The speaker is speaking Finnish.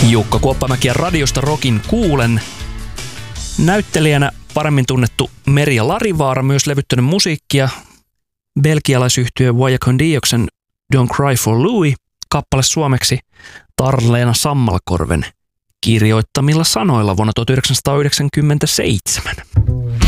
Jukka Kuoppamäki ja radiosta Rockin kuulen. Näyttelijänä paremmin tunnettu Merja Larivaara, myös levyttänyt musiikkia. Belgialaisyhtye Voya con Dioksen Don't Cry for Louis, kappale suomeksi Tarleena Sammalkorven kirjoittamilla sanoilla vuonna 1997.